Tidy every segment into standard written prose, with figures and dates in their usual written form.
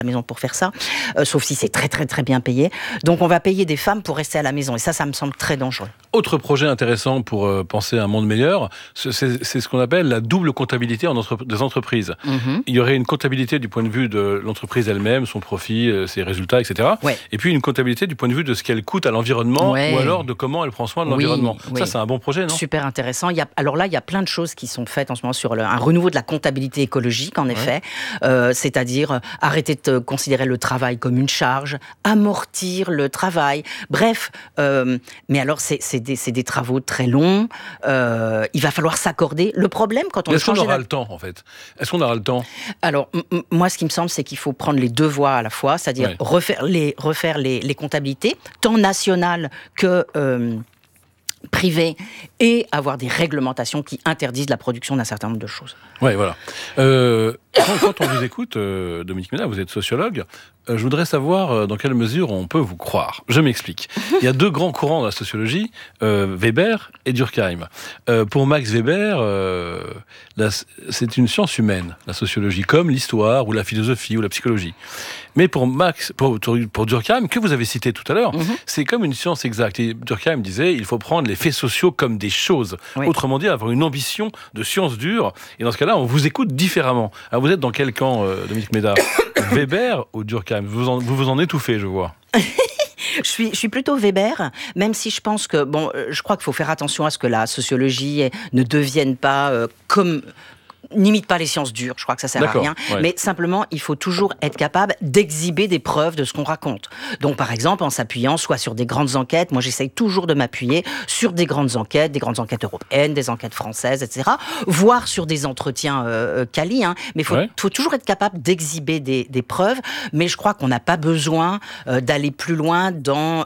la maison pour faire ça, sauf si c'est très très très bien payé. Donc on va payer des femmes pour rester à la maison et ça me semble très dangereux. Autre projet intéressant pour penser à un monde meilleur, c'est ce qu'on appelle la double comptabilité des entreprises. Il y aurait une comptabilité du point de vue de l'entreprise elle-même, son profit, ses résultats, etc. Ouais. Et puis une comptabilité du point de vue de ce qu'elle coûte à l'environnement, ou alors de comment elle prend soin de l'environnement. Ça, c'est un bon projet, non ? Super intéressant. Alors là, il y a plein de choses qui sont faites en ce moment sur un renouveau de la comptabilité écologique, en effet. C'est-à-dire arrêter de considérer le travail comme une charge, amortir le travail. Bref, mais alors c'est des travaux très longs. Il va falloir s'accorder. Le problème, quand on... Est-ce qu'on aura le temps, en fait ? Est-ce qu'on aura le temps ? Alors, moi, ce qui me semble, c'est qu'il faut prendre les deux voies à la fois, c'est-à-dire refaire les comptabilités, tant nationales que... privées, et avoir des réglementations qui interdisent la production d'un certain nombre de choses. Oui, voilà. Quand on vous écoute, Dominique Méda, vous êtes sociologue, je voudrais savoir dans quelle mesure on peut vous croire. Je m'explique. Il y a deux grands courants dans la sociologie, Weber et Durkheim. Pour Max Weber, c'est une science humaine, la sociologie, comme l'histoire, ou la philosophie, ou la psychologie. Mais pour Durkheim, que vous avez cité tout à l'heure, c'est comme une science exacte. Et Durkheim disait, il faut prendre les faits sociaux comme des choses. Oui. Autrement dit, avoir une ambition de science dure. Et dans ce cas-là, on vous écoute différemment. Alors, vous êtes dans quel camp, Dominique Méda ? Weber ou Durkheim ? Vous vous en étouffez, je vois. Je suis plutôt Weber, même si je pense que, je crois qu'il faut faire attention à ce que la sociologie ne devienne pas n'imite pas les sciences dures, je crois que ça sert à rien, mais simplement, il faut toujours être capable d'exhiber des preuves de ce qu'on raconte. Donc, par exemple, en s'appuyant soit sur des grandes enquêtes, moi j'essaye toujours de m'appuyer sur des grandes enquêtes européennes, des enquêtes françaises, etc., voire sur des entretiens quali, mais il faut toujours être capable d'exhiber des preuves, mais je crois qu'on n'a pas besoin d'aller plus loin dans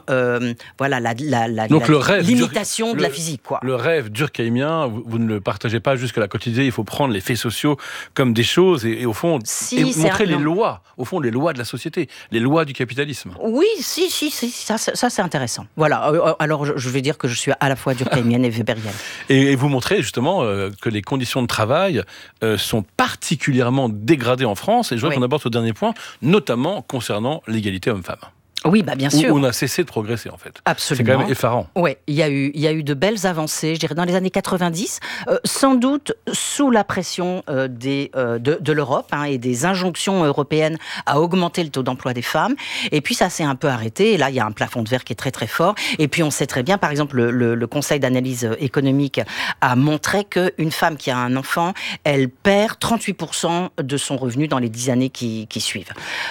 l'imitation de la physique. Quoi. Le rêve durkheimien, vous ne le partagez pas jusqu'à la quotidienne, il faut prendre les faits sociaux comme des choses et au fond montrer les lois, au fond les lois de la société, les lois du capitalisme. Oui, ça c'est intéressant. Voilà, alors je vais dire que je suis à la fois durkheimienne et weberienne. Et vous montrez justement que les conditions de travail sont particulièrement dégradées en France, et je voudrais qu'on aborde ce dernier point, notamment concernant l'égalité homme-femme. Oui, bien sûr. Où on a cessé de progresser, en fait. Absolument. C'est quand même effarant. Oui, il y a eu de belles avancées, je dirais, dans les années 90, sans doute sous la pression de l'Europe et des injonctions européennes à augmenter le taux d'emploi des femmes. Et puis, ça s'est un peu arrêté. Et là, il y a un plafond de verre qui est très, très fort. Et puis, on sait très bien, par exemple, le Conseil d'analyse économique a montré qu'une femme qui a un enfant, elle perd 38% de son revenu dans les 10 années qui suivent.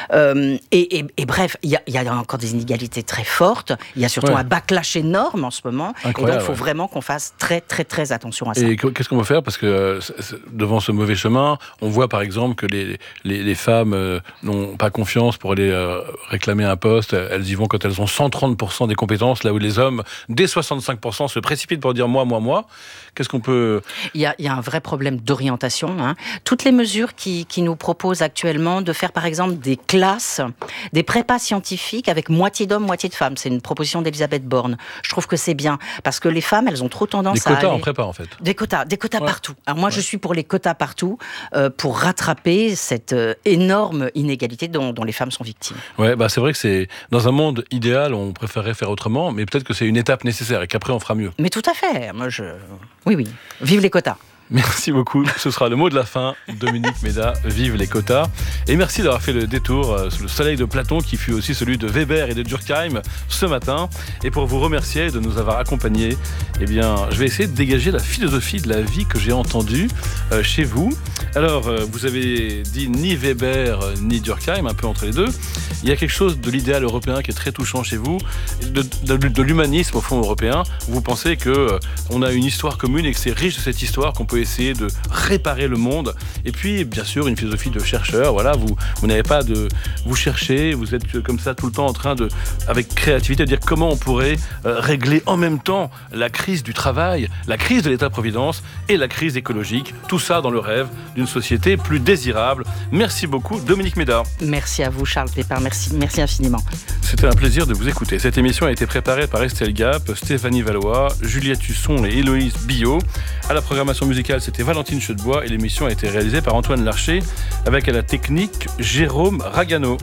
Et bref, il y a encore des inégalités très fortes. Il y a surtout un backlash énorme en ce moment. Incroyable, et donc, il faut vraiment qu'on fasse très, très, très attention à ça. Et qu'est-ce qu'on va faire ? Parce que devant ce mauvais chemin, on voit par exemple que les femmes n'ont pas confiance pour aller réclamer un poste. Elles y vont quand elles ont 130% des compétences, là où les hommes, dès 65%, se précipitent pour dire moi. Qu'est-ce qu'on peut... Il y a un vrai problème d'orientation. Toutes les mesures qui nous proposent actuellement de faire par exemple des classes, des prépas scientifiques avec moitié d'hommes, moitié de femmes. C'est une proposition d'Elisabeth Borne. Je trouve que c'est bien, parce que les femmes, elles ont trop tendance à aller... Des quotas en prépa, en fait. Des quotas partout. Alors moi, je suis pour les quotas partout, pour rattraper cette énorme inégalité dont les femmes sont victimes. Ouais, c'est vrai que c'est... Dans un monde idéal, on préférerait faire autrement, mais peut-être que c'est une étape nécessaire et qu'après, on fera mieux. Mais tout à fait. Oui. Vive les quotas. Merci beaucoup. Ce sera le mot de la fin. Dominique Méda, vive les quotas. Et merci d'avoir fait le détour sous le soleil de Platon, qui fut aussi celui de Weber et de Durkheim ce matin. Et pour vous remercier de nous avoir accompagnés, je vais essayer de dégager la philosophie de la vie que j'ai entendue chez vous. Alors, vous avez dit ni Weber ni Durkheim, un peu entre les deux. Il y a quelque chose de l'idéal européen qui est très touchant chez vous, de l'humanisme au fond européen. Vous pensez qu'on a une histoire commune et que c'est riche de cette histoire qu'on peut essayer de réparer le monde. Et puis, bien sûr, une philosophie de chercheur. Voilà, vous n'avez pas de... Vous cherchez, vous êtes comme ça tout le temps en train de, avec créativité, de dire comment on pourrait régler en même temps la crise du travail, la crise de l'État-providence et la crise écologique. Tout ça dans le rêve d'une société plus désirable. Merci beaucoup, Dominique Méda. Merci à vous, Charles Pépin. Merci infiniment. C'était un plaisir de vous écouter. Cette émission a été préparée par Estelle Gap, Stéphanie Valois, Juliette Husson et Héloïse Billot. À la programmation musicale musicale, c'était Valentine Chedebois et l'émission a été réalisée par Antoine Larcher avec à la technique Jérôme Ragano.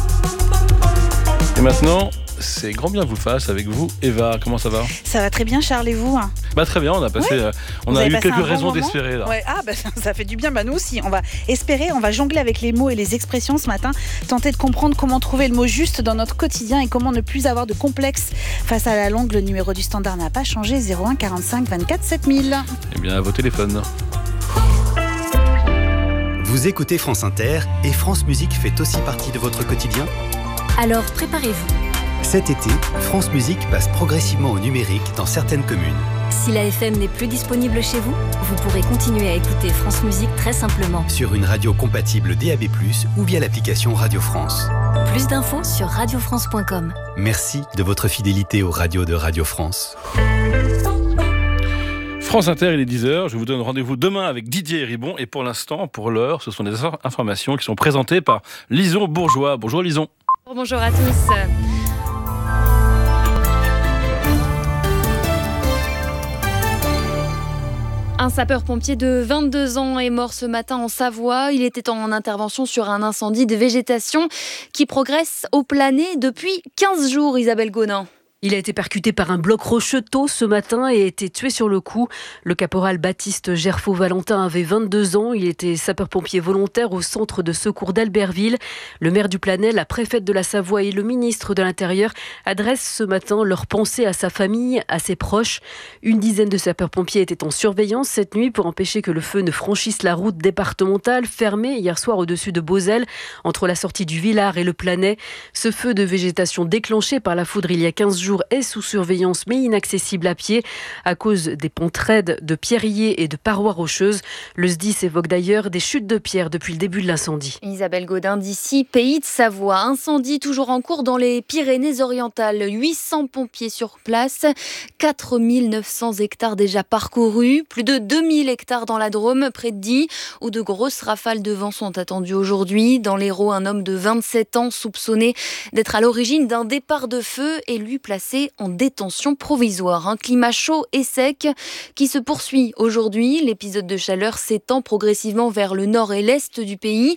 Et maintenant, c'est grand bien vous fasse avec vous, Eva. Comment ça va ? Ça va très bien, Charles, et vous ? Très bien, on a passé, on a eu quelques raisons d'espérer là. Ouais. Ça fait du bien. Nous aussi, on va espérer, on va jongler avec les mots et les expressions ce matin, tenter de comprendre comment trouver le mot juste dans notre quotidien et comment ne plus avoir de complexe face à la langue. Le numéro du standard n'a pas changé, 01 45 24 7000. Eh bien, à vos téléphones. Vous écoutez France Inter et France Musique fait aussi partie de votre quotidien ? Alors préparez-vous. Cet été, France Musique passe progressivement au numérique dans certaines communes. Si la FM n'est plus disponible chez vous, vous pourrez continuer à écouter France Musique très simplement. Sur une radio compatible DAB+, ou via l'application Radio France. Plus d'infos sur radiofrance.com. Merci de votre fidélité aux radios de Radio France. France Inter, il est 10h. Je vous donne rendez-vous demain avec Didier Ribon. Et pour l'instant, pour l'heure, ce sont des informations qui sont présentées par Lison Bourgeois. Bonjour Lison. Bonjour à tous. Un sapeur-pompier de 22 ans est mort ce matin en Savoie. Il était en intervention sur un incendie de végétation qui progresse au Planay depuis 15 jours, Isabelle Gonin. Il a été percuté par un bloc rocheux tôt ce matin et a été tué sur le coup. Le caporal Baptiste Gerfaud-Valentin avait 22 ans. Il était sapeur-pompier volontaire au centre de secours d'Albertville. Le maire du Planay, la préfète de la Savoie et le ministre de l'Intérieur adressent ce matin leurs pensées à sa famille, à ses proches. Une dizaine de sapeurs-pompiers étaient en surveillance cette nuit pour empêcher que le feu ne franchisse la route départementale fermée hier soir au-dessus de Beauzelle, entre la sortie du Villard et le Planay. Ce feu de végétation déclenché par la foudre il y a 15 jours est sous surveillance mais inaccessible à pied à cause des ponts raides de pierriers et de parois rocheuses. Le SDIS évoque d'ailleurs des chutes de pierres depuis le début de l'incendie. Isabelle Godin d'ici, Pays de Savoie. Incendie toujours en cours dans les Pyrénées-Orientales. 800 pompiers sur place, 4900 hectares déjà parcourus, plus de 2000 hectares dans la Drôme, près de Die, où de grosses rafales de vent sont attendues aujourd'hui. Dans l'Hérault, un homme de 27 ans soupçonné d'être à l'origine d'un départ de feu et lui placé en détention provisoire. Un climat chaud et sec qui se poursuit aujourd'hui. L'épisode de chaleur s'étend progressivement vers le nord et l'est du pays.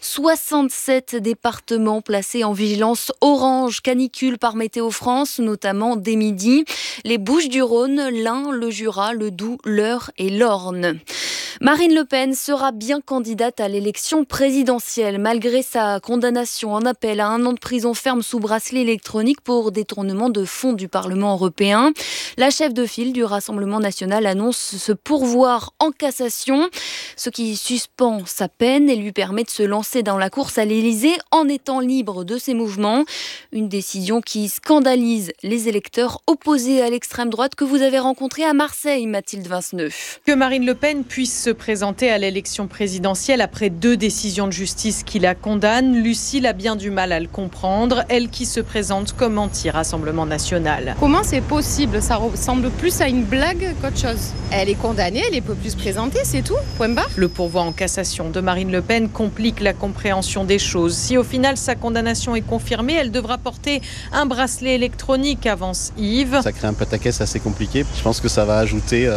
67 départements placés en vigilance orange canicule par Météo France, notamment dès midi. Les Bouches-du-Rhône, l'Ain, le Jura, le Doubs, l'Eure et l'Orne. Marine Le Pen sera bien candidate à l'élection présidentielle, malgré sa condamnation en appel à 1 an de prison ferme sous bracelet électronique pour détournement de fonds du Parlement européen. La chef de file du Rassemblement national annonce se pourvoir en cassation, ce qui suspend sa peine et lui permet de se lancer dans la course à l'Élysée en étant libre de ses mouvements. Une décision qui scandalise les électeurs opposés à l'extrême droite que vous avez rencontrés à Marseille, Mathilde Vinceneux. Que Marine Le Pen puisse se présenter à l'élection présidentielle après 2 décisions de justice qui la condamnent, Lucille a bien du mal à le comprendre, elle qui se présente comme anti-Rassemblement national. Comment c'est possible ? Ça ressemble plus à une blague qu'autre chose. Elle est condamnée, elle ne peut plus se présenter, c'est tout, point barre. Le pourvoi en cassation de Marine Le Pen complique la compréhension des choses. Si au final sa condamnation est confirmée, elle devra porter un bracelet électronique, avance Yves. Ça crée un pataquès assez compliqué. Je pense que ça va ajouter...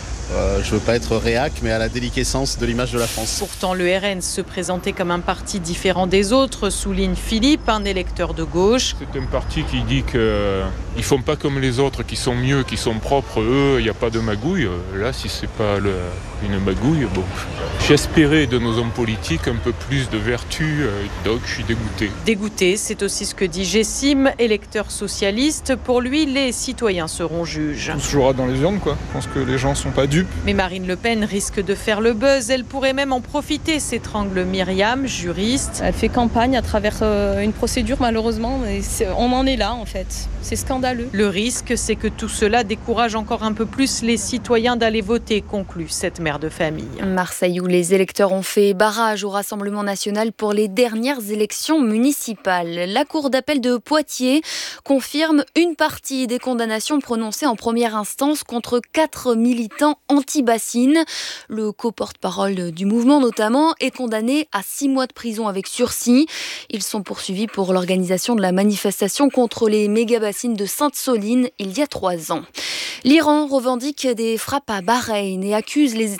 je veux pas être réac, mais à la déliquescence de l'image de la France. Pourtant, le RN se présentait comme un parti différent des autres, souligne Philippe, un électeur de gauche. C'est un parti qui dit qu'ils font pas comme les autres, qui sont mieux, qui sont propres. Eux, il n'y a pas de magouille. Là, si c'est pas une magouille, bon. J'espérais de nos hommes politiques un peu plus de vertu, donc je suis dégoûté. Dégoûté, c'est aussi ce que dit Gessim, électeur socialiste. Pour lui, les citoyens seront juges. On se jouera dans les urnes, quoi. Je pense que les gens sont pas dupes. Mais Marine Le Pen risque de faire le buzz. Elle pourrait même en profiter, s'étrangle Myriam, juriste. Elle fait campagne à travers une procédure, malheureusement. On en est là, en fait. C'est scandaleux. Le risque, c'est que tout cela décourage encore un peu plus les citoyens d'aller voter, conclut cette mère de famille. Marseille, où les électeurs ont fait barrage au Rassemblement national pour les dernières élections municipales. La Cour d'appel de Poitiers confirme une partie des condamnations prononcées en première instance contre 4 militants anti-bassines. Le co-porte-parole du mouvement, notamment, est condamné à 6 mois de prison avec sursis. Ils sont poursuivis pour l'organisation de la manifestation contre les méga-bassines de Sainte-Soline il y a 3 ans. L'Iran revendique des frappes à Bahreïn et accuse les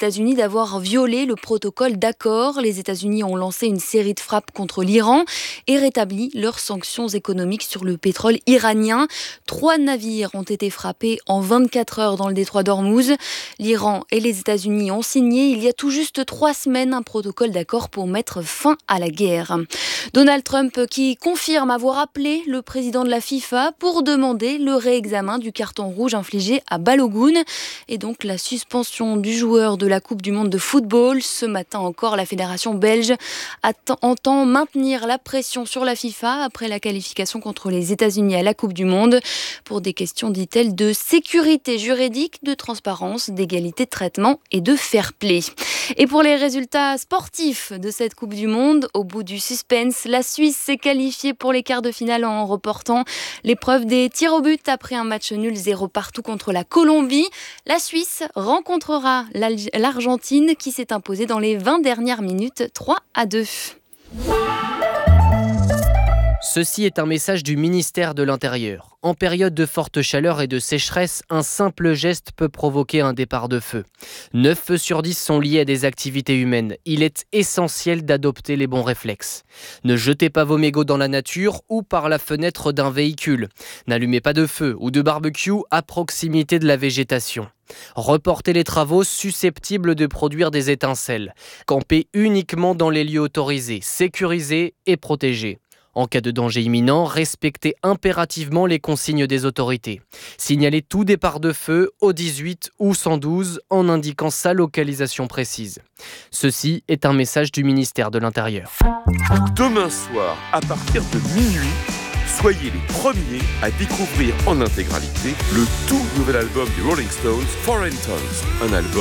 États-Unis d'avoir violé le protocole d'accord. Les États-Unis ont lancé une série de frappes contre l'Iran et rétabli leurs sanctions économiques sur le pétrole iranien. 3 navires ont été frappés en 24 heures dans le détroit d'Ormuz. L'Iran et les États-Unis ont signé il y a tout juste 3 semaines un protocole d'accord pour mettre fin à la guerre. Donald Trump qui confirme avoir appelé le président de la FIFA pour demander le réexamen du carton rouge infligé à Balogun et donc la suspension du joueur de la Coupe du Monde de football. Ce matin encore, la fédération belge entend maintenir la pression sur la FIFA après la qualification contre les États-Unis à la Coupe du Monde pour des questions, dit-elle, de sécurité juridique, de transparence, d'égalité de traitement et de fair play. Et pour les résultats sportifs de cette Coupe du Monde, au bout du suspense, la Suisse s'est qualifiée pour les quarts de finale en remportant l'épreuve des tirs au but après un match nul 0 partout contre la Colombie. La Suisse rencontrera l'Argentine qui s'est imposée dans les 20 dernières minutes 3-2. Ceci est un message du ministère de l'Intérieur. En période de forte chaleur et de sécheresse, un simple geste peut provoquer un départ de feu. 9 feux sur 10 sont liés à des activités humaines. Il est essentiel d'adopter les bons réflexes. Ne jetez pas vos mégots dans la nature ou par la fenêtre d'un véhicule. N'allumez pas de feu ou de barbecue à proximité de la végétation. Reportez les travaux susceptibles de produire des étincelles. Campez uniquement dans les lieux autorisés, sécurisés et protégés. En cas de danger imminent, respectez impérativement les consignes des autorités. Signalez tout départ de feu au 18 ou 112 en indiquant sa localisation précise. Ceci est un message du ministère de l'Intérieur. Demain soir, à partir de minuit, soyez les premiers à découvrir en intégralité le tout nouvel album des Rolling Stones, Foreign Tongues. Un album